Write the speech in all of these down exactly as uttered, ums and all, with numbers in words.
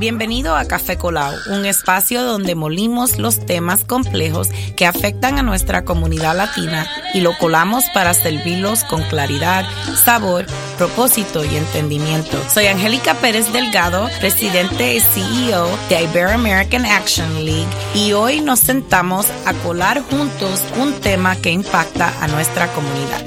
Bienvenido a Café Colao, un espacio donde molimos los temas complejos que afectan a nuestra comunidad latina y lo colamos para servirlos con claridad, sabor, propósito y entendimiento. Soy Angélica Pérez Delgado, presidente y C E O de Ibero-American Action League, y hoy nos sentamos a colar juntos un tema que impacta a nuestra comunidad.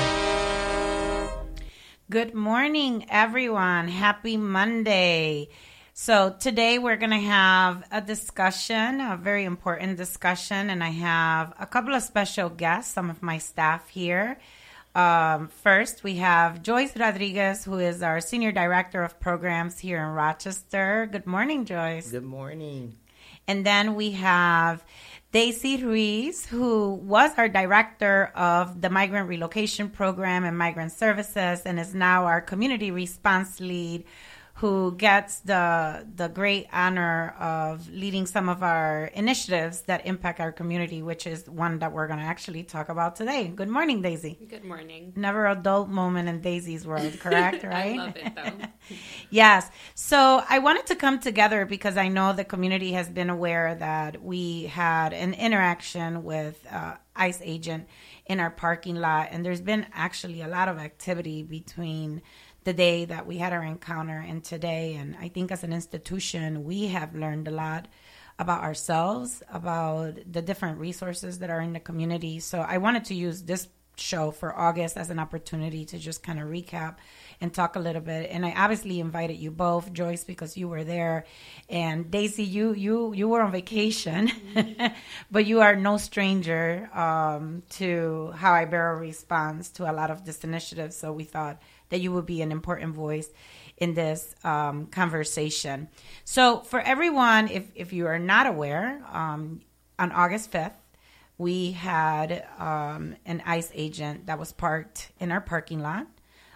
Good morning, everyone. Happy Monday. So today we're going to have a discussion, a very important discussion, and I have a couple of special guests, some of my staff here. Um, first, we have Joyce Rodriguez, who is our Senior Director of Programs here in Rochester. Good morning, Joyce. Good morning. And then we have Daisy Ruiz, who was our Director of the Migrant Relocation Program and Migrant Services and is now our Community Response Lead, who gets the the great honor of leading some of our initiatives that impact our community, which is one that we're going to actually talk about today. Good morning, Daisy. Good morning. Never a dull moment in Daisy's world, correct? Right? I love it, though. Yes. So I wanted to come together because I know the community has been aware that we had an interaction with uh, ICE agent in our parking lot, and there's been actually a lot of activity between the day that we had our encounter and today. And I think as an institution, we have learned a lot about ourselves, about the different resources that are in the community. So I wanted to use this show for August as an opportunity to just kind of recap and talk a little bit. And I obviously invited you both, Joyce, because you were there, and Daisy, you you you were on vacation, but you are no stranger um, to how Ibero responds to a lot of this initiative. So we thought that you would be an important voice in this um, conversation. So for everyone, if, if you are not aware, um, on August fifth, we had um, an ICE agent that was parked in our parking lot.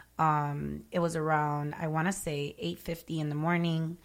Um, it was around, I want to say, eight fifty in the morning.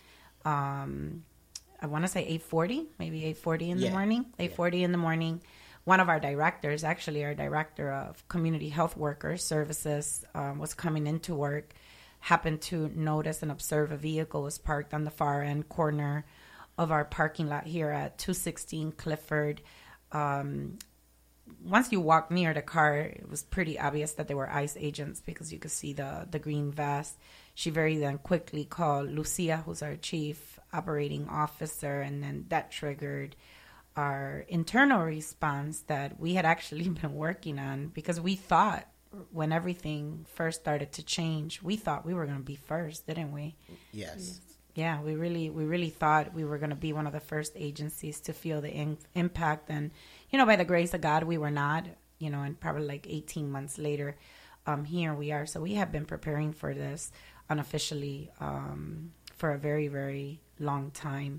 Um, I want to say eight forty, maybe eight forty in yeah. the morning, eight forty yeah. in the morning. One of our directors, actually our director of community health workers services, um, was coming into work, happened to notice and observe a vehicle was parked on the far end corner of our parking lot here at two sixteen Clifford. Um, once you walk near the car, it was pretty obvious that they were ICE agents because you could see the, the green vest. She very then quickly called Lucia, who's our chief operating officer, and then that triggered our internal response that we had actually been working on, because we thought when everything first started to change, we thought we were going to be first, didn't we? Yes. Yeah, we really we really thought we were going to be one of the first agencies to feel the in- impact. And, you know, by the grace of God, we were not, you know, and probably like eighteen months later, um, here we are. So we have been preparing for this unofficially um, for a very, very long time.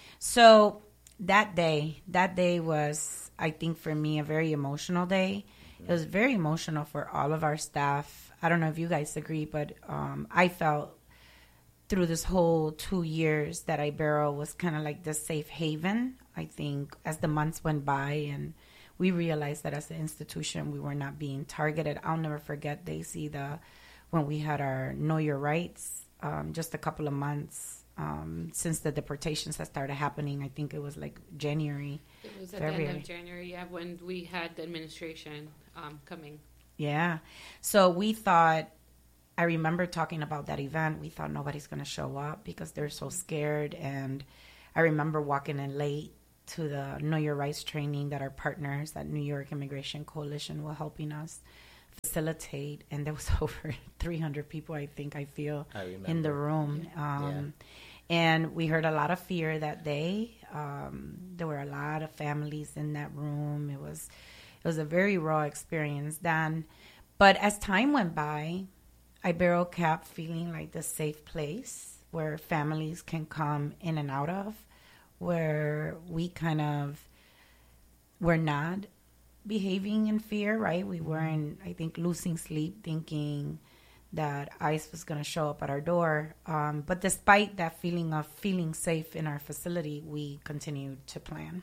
So that day, that day was, I think, for me, a very emotional day. It was very emotional for all of our staff. I don't know if you guys agree, but um, I felt through this whole two years that Ibero was kind of like this safe haven. I think as the months went by and we realized that as an institution, we were not being targeted. I'll never forget, Daisy, the when we had our Know Your Rights, um, just a couple of months um, since the deportations had started happening. I think it was like January. It was at February. the end of January, yeah, when we had the administration um, coming. Yeah. So we thought, I remember talking about that event. We thought nobody's going to show up because they're so scared. And I remember walking in late to the Know Your Rights training that our partners at New York Immigration Coalition were helping us facilitate. And there was over three hundred people, I think, I feel, I in the room. Yeah. Um, yeah. And we heard a lot of fear that day. Um, there were a lot of families in that room. It was, it was a very raw experience then. But as time went by, Ibero kept feeling like the safe place where families can come in and out of, where we kind of were not behaving in fear, right? We weren't, I think, losing sleep thinking that ICE was going to show up at our door. Um, but despite that feeling of feeling safe in our facility, we continued to plan.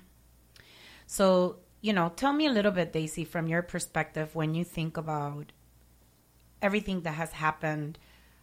So, you know, tell me a little bit, Daisy, from your perspective, when you think about everything that has happened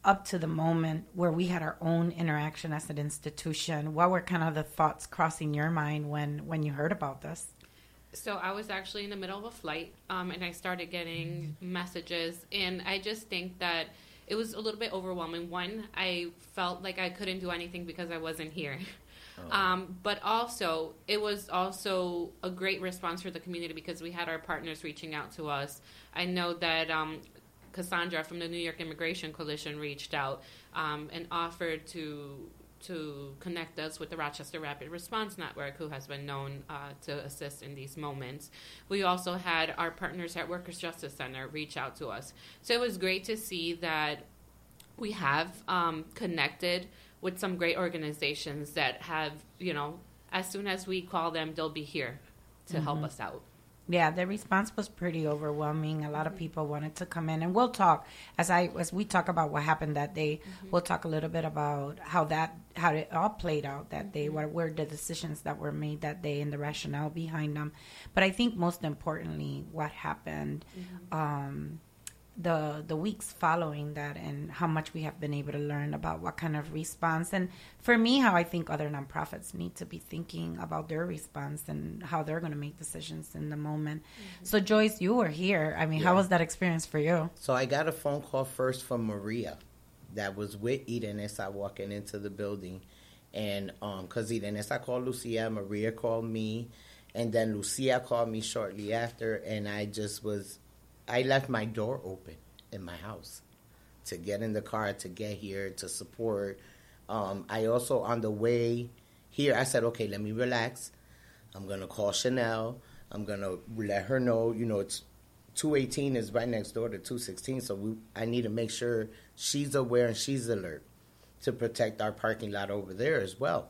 up to the moment where we had our own interaction as an institution, what were kind of the thoughts crossing your mind when, when you heard about this? So I was actually in the middle of a flight, um, and I started getting messages, and I just think that it was a little bit overwhelming. One, I felt like I couldn't do anything because I wasn't here. Oh. Um, but also, it was also a great response for the community because we had our partners reaching out to us. I know that um, Cassandra from the New York Immigration Coalition reached out um, and offered to to connect us with the Rochester Rapid Response Network, who has been known uh, to assist in these moments. We also had our partners at Workers' Justice Center reach out to us. So it was great to see that we have um, connected with some great organizations that have, you know, as soon as we call them, they'll be here to mm-hmm. help us out. Yeah, the response was pretty overwhelming. A lot of people wanted to come in, and we'll talk as I as we talk about what happened that day. Mm-hmm. We'll talk a little bit about how that how it all played out that day. Mm-hmm. What were the decisions that were made that day and the rationale behind them. But I think most importantly, what happened. Mm-hmm. Um, the the weeks following that and how much we have been able to learn about what kind of response. And for me, how I think other nonprofits need to be thinking about their response and how they're going to make decisions in the moment. Mm-hmm. So, Joyce, you were here. I mean, yeah. How was that experience for you? So I got a phone call first from Maria that was with Irenesa walking into the building. And because um, Irenesa called Lucia, Maria called me, and then Lucia called me shortly after, and I just was... I left my door open in my house to get in the car, to get here, to support. Um, I also, on the way here, I said, okay, let me relax. I'm going to call Chanel. I'm going to let her know, you know, it's two eighteen is right next door to two sixteen, so we, I need to make sure she's aware and she's alert to protect our parking lot over there as well.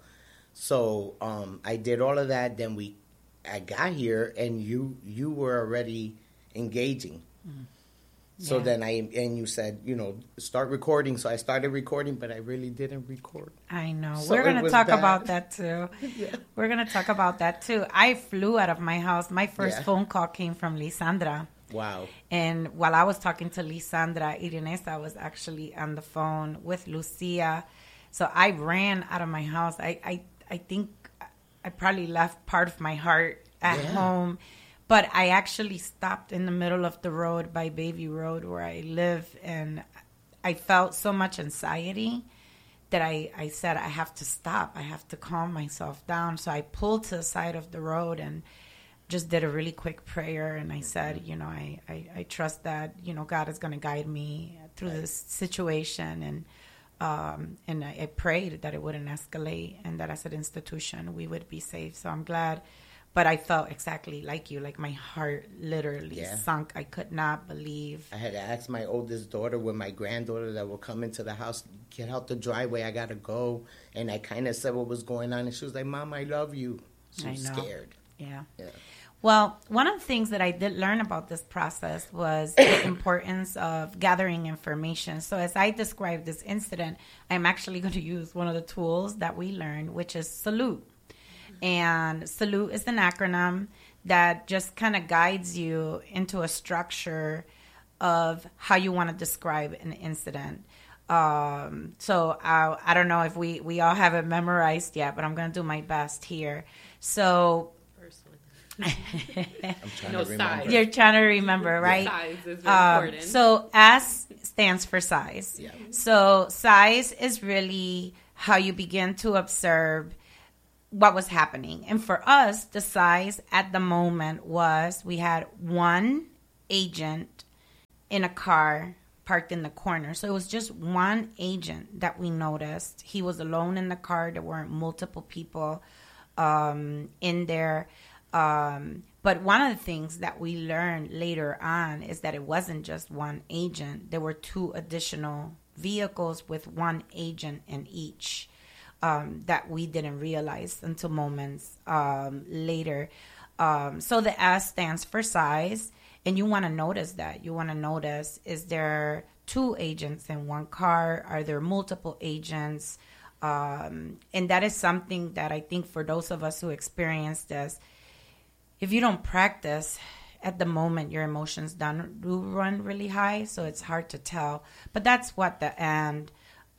So um, I did all of that. Then we, I got here, and you you were already engaging. Mm. So yeah. then I, and you said, you know, start recording. So I started recording, but I really didn't record. I know. So we're going to talk bad. about that too. Yeah. We're going to talk about that too. I flew out of my house. My first yeah. phone call came from Lisandra. Wow. And while I was talking to Lisandra, Irenesa was actually on the phone with Lucia. So I ran out of my house. I, I, I think I probably left part of my heart at yeah. home. But I actually stopped in the middle of the road by Bayview Road where I live, and I felt so much anxiety that I, I said, I have to stop. I have to calm myself down. So I pulled to the side of the road and just did a really quick prayer. And I said, you know, I, I, I trust that, you know, God is going to guide me through this situation. And um, and I, I prayed that it wouldn't escalate and that as an institution we would be safe. So I'm glad. But I felt exactly like you, like my heart literally yeah. sunk. I could not believe. I had to ask my oldest daughter with my granddaughter that will come into the house, get out the driveway, I got to go. And I kind of said what was going on. And she was like, Mom, I love you. She was scared. Yeah. yeah. Well, one of the things that I did learn about this process was the importance of gathering information. So as I describe this incident, I'm actually going to use one of the tools that we learned, which is SALUTE. And SALUTE is an acronym that just kind of guides you into a structure of how you want to describe an incident. Um, so I, I don't know if we, we all have it memorized yet, but I'm going to do my best here. So I'm trying no to remember. Size. You're trying to remember, right? Size is very um, important. So S stands for size. Yeah. So size is really how you begin to observe what was happening. And for us, the size at the moment was we had one agent in a car parked in the corner. So it was just one agent that we noticed. He was alone in the car. There weren't multiple people um, in there. Um, but one of the things that we learned later on is that it wasn't just one agent. There were two additional vehicles with one agent in each. Um, that we didn't realize until moments um, later. Um, so the S stands for size, and you want to notice that. You want to notice, is there two agents in one car? Are there multiple agents? Um, and that is something that I think for those of us who experience this, if you don't practice, at the moment your emotions done, do run really high, so it's hard to tell. But that's what the AND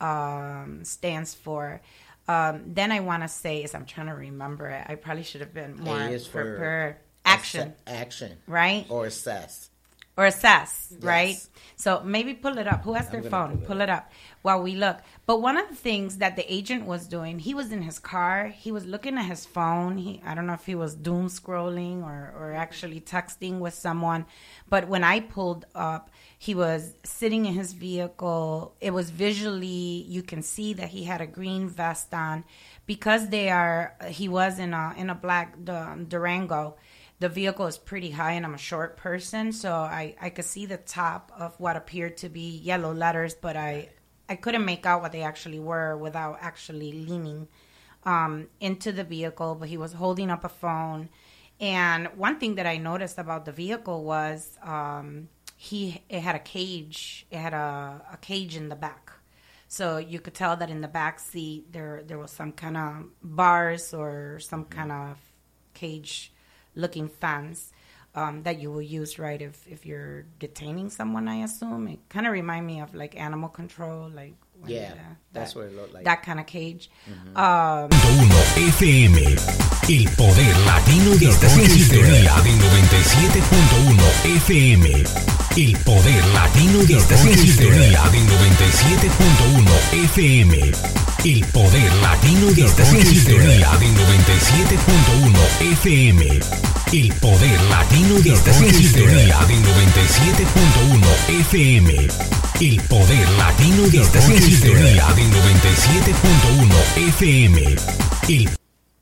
um, stands for. Um, then I want to say is I'm trying to remember it. I probably should have been more A is for prepared. Action. Ass- action. Right? Or assess. Or assess, Yes. right? So maybe pull it up. Who has their gonna phone? pull it Pull it up while we look. But one of the things that the agent was doing, he was in his car. He was looking at his phone. He, I don't know if he was doom scrolling or, or actually texting with someone. But when I pulled up, he was sitting in his vehicle. It was visually, you can see that he had a green vest on. Because they are, he was in a, in a black um, Durango. The vehicle is pretty high, and I'm a short person, so I, I could see the top of what appeared to be yellow letters, but I I couldn't make out what they actually were without actually leaning um, into the vehicle. But he was holding up a phone, and one thing that I noticed about the vehicle was um, he it had a cage. It had a, a cage in the back, so you could tell that in the back seat there there was some kind of bars or some kind of cage looking fence um, that you will use, right, if, if you're detaining someone, I assume. It kind of remind me of, like, animal control, like... when Yeah, the- that's that, what it looked like. That kind of cage. Mm-hmm. Um, uno F M, el poder latino de Estás en sintonía de noventa y siete punto uno F M. El poder latino de Estás en sintonía de noventa y siete punto uno F M. El poder latino de Estás en sintonía de noventa y siete punto uno F M. El poder latino de Estás en sintonía de noventa y siete punto uno F M. El poder latino de Estás en sintonía de noventa y siete punto uno F M. El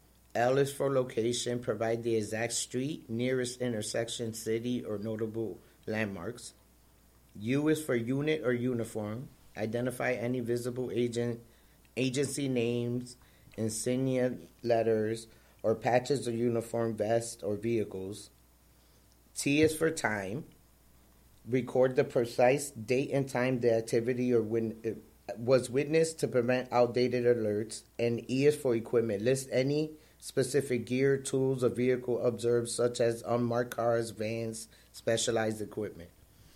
L is for location. Provide the exact street, nearest intersection, city, or notable landmarks. U is for unit or uniform. Identify any visible agent, agency names, insignia letters, or patches of uniform vests or vehicles. T is for time. Record the precise date and time the activity or when it was witnessed to prevent outdated alerts. And E is for equipment. List any specific gear, tools, or vehicle observed, such as unmarked cars, vans, specialized equipment.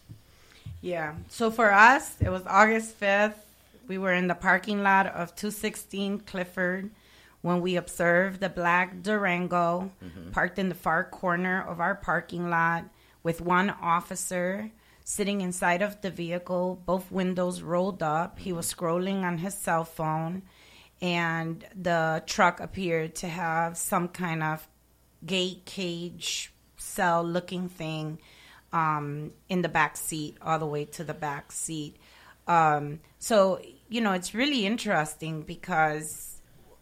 yeah. So for us, it was August fifth. We were in the parking lot of two sixteen Clifford when we observed the black Durango mm-hmm. parked in the far corner of our parking lot with one officer sitting inside of the vehicle, both windows rolled up. He was scrolling on his cell phone, and the truck appeared to have some kind of gate cage cell looking thing um, in the back seat, all the way to the back seat. Um, so, you know, it's really interesting because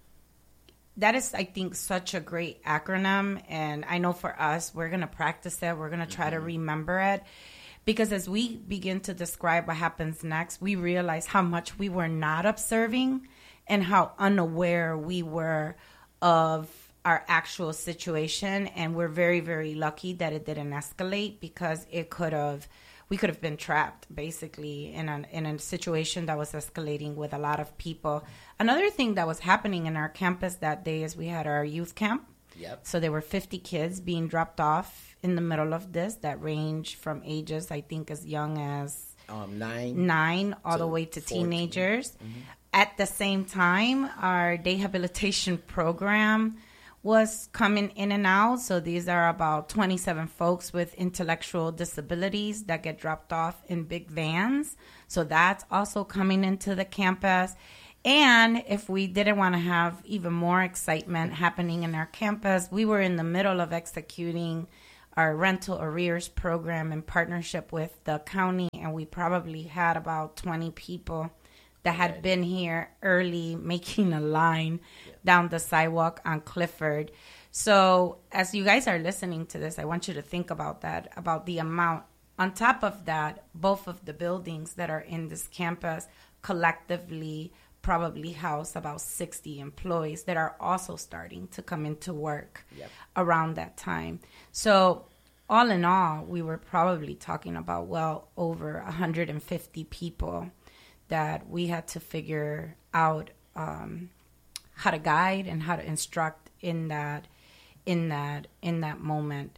that is, I think, such a great acronym. And I know for us, we're going to practice it. We're going to try mm-hmm. to remember it. Because as we begin to describe what happens next, we realize how much we were not observing and how unaware we were of our actual situation. And we're very, very lucky that it didn't escalate, because it could have, we could have been trapped basically in a, in a situation that was escalating with a lot of people. Another thing that was happening in our campus that day is we had our youth camp. Yep. So there were fifty kids being dropped off in the middle of this that range from ages, I think, as young as um, nine, nine all the way to fourteen. Teenagers. Mm-hmm. At the same time, our rehabilitation program was coming in and out. So these are about twenty-seven folks with intellectual disabilities that get dropped off in big vans. So that's also coming into the campus. And if we didn't want to have even more excitement happening in our campus, we were in the middle of executing our rental arrears program in partnership with the county, and we probably had about twenty people that had right. been here early making a line yeah. down the sidewalk on Clifford. So as you guys are listening to this, I want you to think about that, about the amount. On top of that, both of the buildings that are in this campus collectively probably house about sixty employees that are also starting to come into work yep. around that time. So all in all, we were probably talking about well over one hundred fifty people that we had to figure out um, how to guide and how to instruct in that in that in that moment.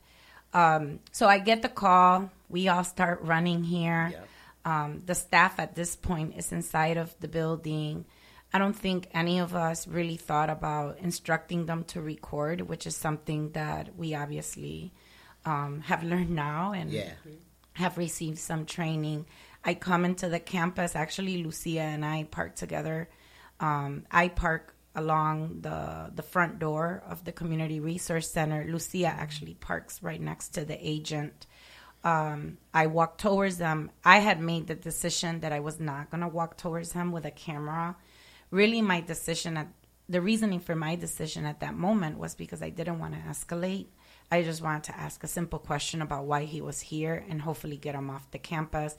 Um, so I get the call. We all start running here. Yep. Um, the staff at this point is inside of the building. I don't think any of us really thought about instructing them to record, which is something that we obviously um, have learned now and Yeah. have received some training. I come into the campus. Actually, Lucia and I park together. Um, I park along the the front door of the Community Resource Center. Lucia actually parks right next to the agent. Um, I walk towards them. I had made the decision that I was not going to walk towards him with a camera. Really, my decision, at, the reasoning for my decision at that moment was because I didn't want to escalate. I just wanted to ask a simple question about why he was here and hopefully get him off the campus.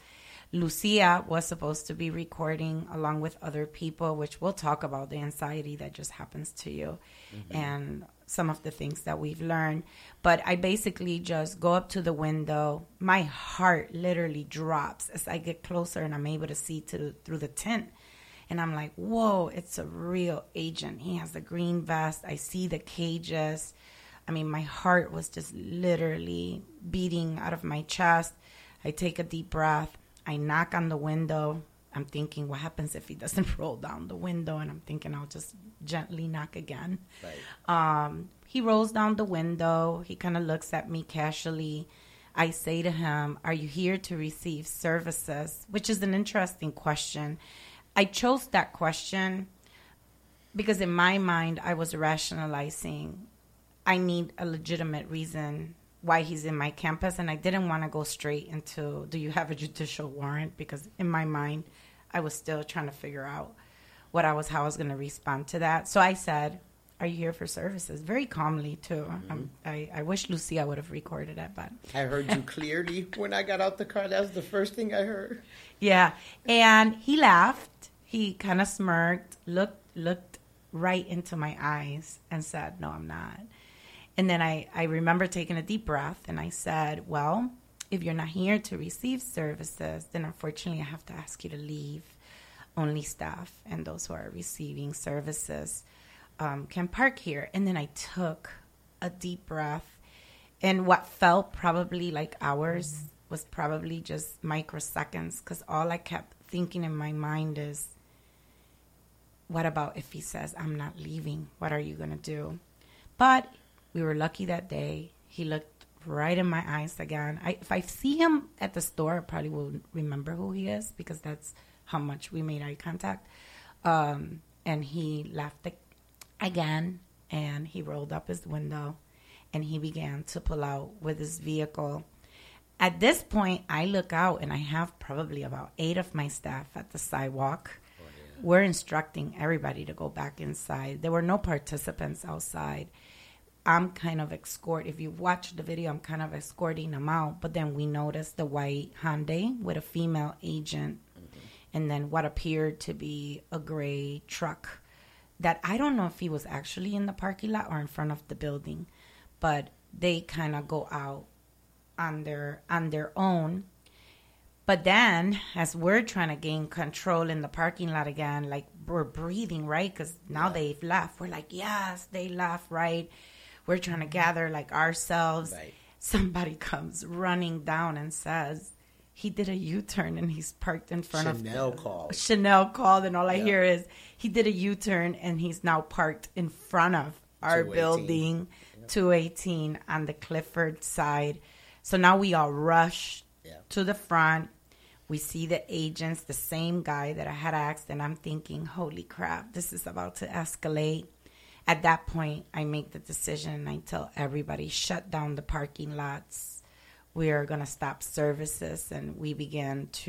Lucia was supposed to be recording along with other people, which we'll talk about the anxiety that just happens to you mm-hmm. and some of the things that we've learned. But I basically just go up to the window. My heart literally drops as I get closer and I'm able to see to the, through the tent. And I'm like, whoa, it's a real agent. He has the green vest. I see the cages. I mean, my heart was just literally beating out of my chest. I take a deep breath. I knock on the window. I'm thinking, what happens if he doesn't roll down the window? And I'm thinking I'll just gently knock again. Right. Um, he rolls down the window. He kind of looks at me casually. I say to him, are you here to receive services? Which is an interesting question. I chose that question because in my mind, I was rationalizing, I need a legitimate reason why he's in my campus, and I didn't want to go straight into, do you have a judicial warrant? Because in my mind, I was still trying to figure out what I was, how I was going to respond to that. So I said, are you here for services? Very calmly, too. Mm-hmm. Um, I, I wish Lucia would have recorded it, but. I heard you clearly when I got out the car. That was the first thing I heard. Yeah. And he laughed. He kind of smirked, looked, looked right into my eyes and said, no, I'm not. And then I, I remember taking a deep breath and I said, well, if you're not here to receive services, then unfortunately I have to ask you to leave. Only staff and those who are receiving services um, can park here. And then I took a deep breath. And what felt probably like hours mm-hmm. was probably just microseconds, because all I kept thinking in my mind is, what about if he says, I'm not leaving? What are you going to do? But we were lucky that day. He looked right in my eyes again. I, if I see him at the store, I probably will remember who he is because that's how much we made eye contact. Um, and he laughed again, and he rolled up his window, and he began to pull out with his vehicle. At this point, I look out, and I have probably about eight of my staff at the sidewalk. Oh, yeah. We're instructing everybody to go back inside. There were no participants outside. I'm kind of escort. If you watch the video, I'm kind of escorting them out. But then we noticed the white Hyundai with a female agent, mm-hmm. and then what appeared to be a gray truck that I don't know if he was actually in the parking lot or in front of the building, but they kind of go out on their on their own. But then, as we're trying to gain control in the parking lot again, like we're breathing, right? Because now yeah. they've left. We're like, yes, they left, right? We're trying to gather like ourselves. Right. Somebody comes running down and says, he did a U-turn and he's parked in front Chanel of... Chanel called. Chanel called, and all I yeah. hear is, he did a U-turn and he's now parked in front of our building, yeah. two eighteen on the Clifford side. So now we all rush yeah. to the front. We see the agents, the same guy that I had asked, and I'm thinking, holy crap, this is about to escalate. At that point, I make the decision and I tell everybody, shut down the parking lots. We are going to stop services. And we began to